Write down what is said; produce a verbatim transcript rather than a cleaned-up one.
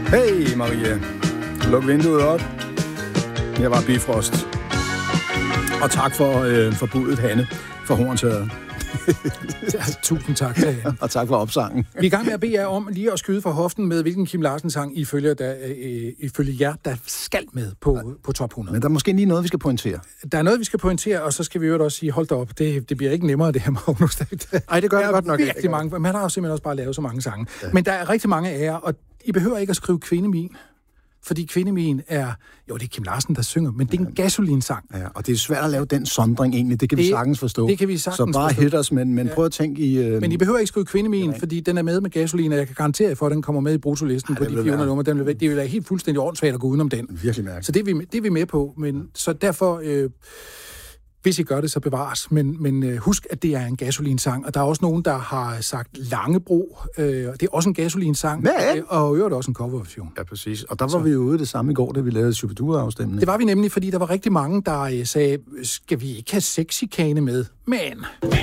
Hey Maria, luk vinduet op. Jeg var Bifrost. Og tak for øh, forbudet, Hanne, for Hornsherred. Tusind tak til jer. Og tak for opsangen. Vi er i gang med at bede jer om lige at skyde fra hoften med, hvilken Kim Larsen-sang ifølge, der, øh, ifølge jer, der skal med på, på top hundrede. Men der er måske lige noget, vi skal pointere. Der er noget, vi skal pointere, og så skal vi jo også sige, hold da op, det, det bliver ikke nemmere, det her Magnus. Nej, det gør det godt nok ikke. Rigtig mange, man har jo simpelthen også bare lavet så mange sange. Ja. Men der er rigtig mange af jer, og I behøver ikke at skrive Kvindemin. Fordi Kvindemin er... Jo, det er Kim Larsen, der synger, men det er en gasolinsang. Ja, og det er svært at lave den sondring egentlig. Det kan det, vi sagtens forstå. Det kan vi sagtens Så bare forstå. hit os, men, men Ja. prøv at tænke i... Øh... Men I behøver ikke skrive Kvindemin, ja, fordi den er med med gasolin, og jeg kan garantere for, at den kommer med i brutolisten på de fire hundrede numre. Den vil, det vil være helt fuldstændig åndssvagt at gå udenom den. Virkelig mærke. Så det er, vi, det er vi med på. Men, så derfor... Øh, Hvis I gør det, så bevares. Men, men øh, husk, at det er en gasolinsang. Og der er også nogen, der har sagt Langebro. Øh, det er også en gasolinsang. Ja. Øh, og øvrigt også en coverversion. Ja, præcis. Og der var så. vi jo ude det samme i går, da vi lavede Superdure-afstemning. Det var vi nemlig, fordi der var rigtig mange, der øh, sagde, skal vi ikke have sexikane med? Men...